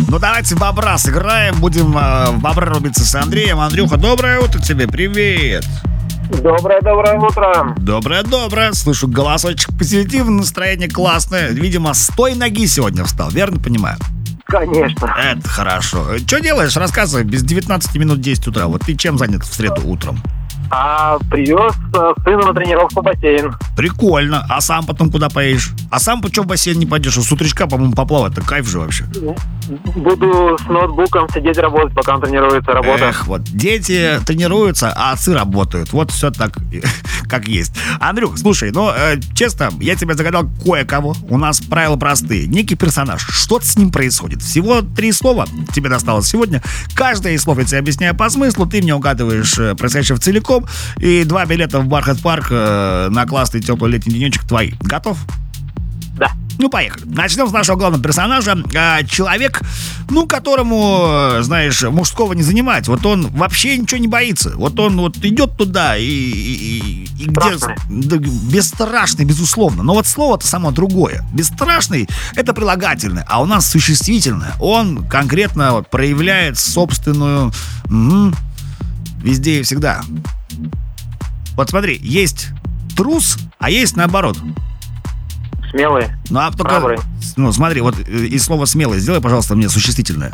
Ну давайте в бобра сыграем. Будем в бобра рубиться с Андреем. Андрюха, доброе утро тебе, привет. Доброе утро. Доброе. Слышу голосочек позитивный, настроение классное. Видимо, с той ноги сегодня встал, верно понимаю? Конечно. Это хорошо. Что делаешь? Рассказывай, без 19 минут 10 утра. Вот ты чем занят в среду утром? Привез сына на тренировку в бассейн. Прикольно. А сам потом куда поедешь? А сам почему в бассейн не пойдешь? С утречка, по-моему, поплавать. Это кайф же вообще. Буду с ноутбуком сидеть работать, пока он тренируется, работать. Эх, вот дети тренируются, а отцы работают. Вот все так, как есть. Андрюх, слушай, честно, я тебя загадал кое-кого. У нас правила простые. Некий персонаж. Что-то с ним происходит. Всего 3 слова тебе досталось сегодня. Каждое из слов я тебе объясняю по смыслу. Ты мне угадываешь происходящее целиком. И 2 билета в Бархат Парк на классный теплый летний денечек твои. Готов? Да. Ну, поехали. Начнем с нашего главного персонажа. Человек, которому, знаешь, мужского не занимать. Вот он вообще ничего не боится. Вот он вот идет туда и где... Да, бесстрашный, безусловно. Но вот слово-то само другое. Бесстрашный — это прилагательное, а у нас существительное. Он конкретно вот проявляет собственную... везде и всегда. Вот смотри, есть трус, а есть наоборот. Смелый. Ну, а только... Храбрый. Ну, смотри, вот из слова «смелый» сделай, пожалуйста, мне существительное.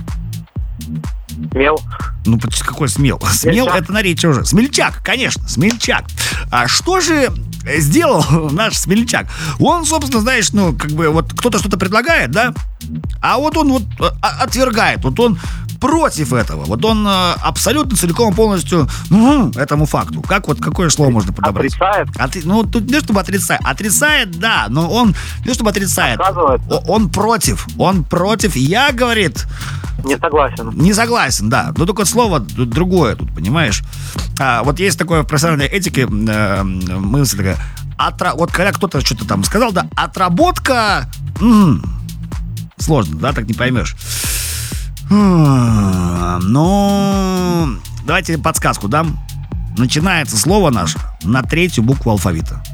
Смел. Ну, какой смел? Смел — это наречие уже. Смельчак, конечно, смельчак. А что же сделал наш смельчак? Он, собственно, знаешь, вот кто-то что-то предлагает, да? А вот он вот отвергает. Вот он против этого. Вот он абсолютно целиком полностью этому факту. Какое слово можно подобрать? Отрицает? Тут не чтобы отрицает. Отрицает, да, но он не чтобы отрицает. Он против. Он против. Я, говорит... Не согласен. Не согласен, да. Но только слово другое тут, понимаешь? Вот есть такое в профессиональной этике мысль такая. Вот когда кто-то что-то там сказал, да, отработка... Сложно, да, так не поймешь. Ну, давайте подсказку дам. Начинается слово наше на 3-ю букву алфавита.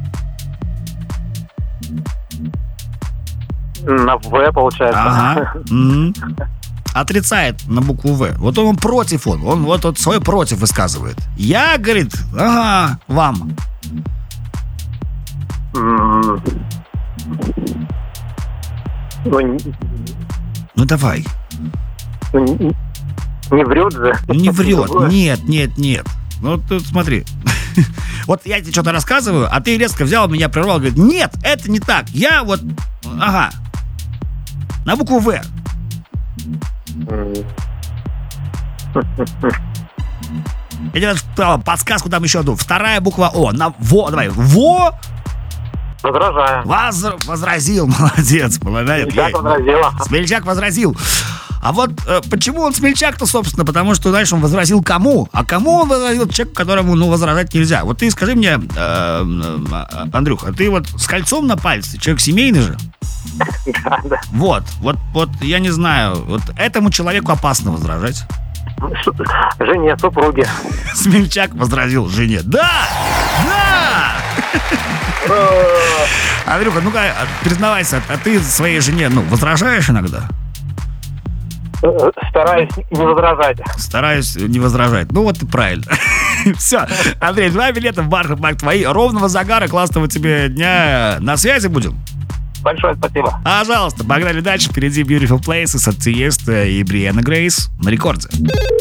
На В, получается. Ага. Отрицает на букву В. Вот он против, он вот свой против высказывает. Я, говорит, вам. Ну давай. Не врет же. Не врет. Нет. Ну тут смотри. Вот я тебе что-то рассказываю, а ты резко взял меня, прервал, говорит, нет, это не так. Я вот, на букву В. Я тебе подсказку дам еще одну. 2-я буква О. На Во, давай. Во. Возражаю. Возразил, молодец. Смельчак возразила. Смельчак возразил. А вот почему он смельчак-то, собственно? Потому что, знаешь, он возразил кому? А кому он возразил? Человеку, которому, возражать нельзя. Вот ты скажи мне, Андрюха, ты вот с кольцом на пальце, человек семейный же? Да. Вот, я не знаю, вот этому человеку опасно возражать. Жене, супруге. Смельчак возразил жене. Да! Андрюха, ну-ка, признавайся, а ты своей жене, возражаешь иногда? Стараюсь не возражать. Стараюсь не возражать. Ну вот и правильно. Все, Андрей, 2 билета в Бархат Парк твои. Ровного загара, классного тебе дня. На связи будем. Большое спасибо. Пожалуйста, погнали дальше. Впереди Beautiful Places от Тиеста и Брианна Грейс на рекорде.